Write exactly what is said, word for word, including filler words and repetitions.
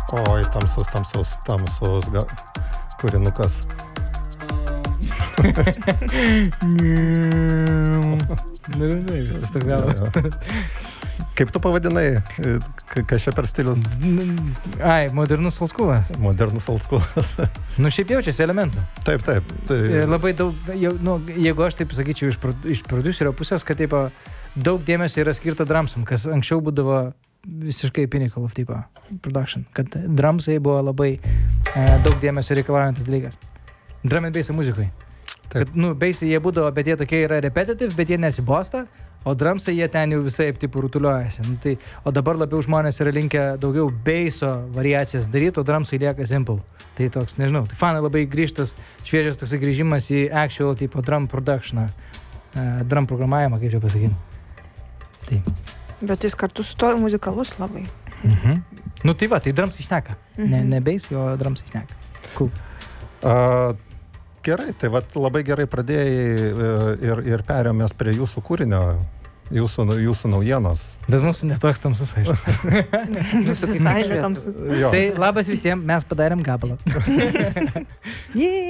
Oi, tamsus, tamsus, tamsus ga... kūrinukas. Kaip tu pavadinai? Kas čia per stilius? Ai, modernus oldschoolas. Modernus oldschoolas. Nu, šiaip jaučiasi elementų. Taip, taip. Tai... Labai daug, jau, nu, jeigu aš taip sakyčiau iš, iš producerio pusės, kad taip, daug dėmesio yra skirta drumsam, kas anksčiau būdavo visiškai pinnacle of tipo production, kad drumsai buvo labai e, daug dėmesio reikalaujantis dalykas. Drum and bass muzikui. Kad, nu, bassai jie būdavo, bet jie tokie yra repetitive, bet jie nesibosta, o drumsai jie ten jau visai tipo rutuliuojasi. Nu, tai, o dabar labiau žmonės yra linkę daugiau basso variacijas daryti, o drumsai lieka simple. Tai toks, nežinau, tai fanai labai grįžtas, šviežias toks grįžimas į actual tipo drum production, uh, drum programavimą, kaip čia pasakyti. Tai. Bet jis kartu su to muzikalus labai. Mhm. Nu tai va, tai drumsai šneka. Mhm. Ne, ne bass, o drumsai šneka. Cool. Uh, gerai, tai vat labai gerai pradėjai ir, ir perėjomės prie jūsų kūrinio, jūsų, jūsų naujienos. Bet mūsų netoks tamsus, aišku. Mūsų kaip tamsus. Tai labas visiems, mes padarėm gabalą.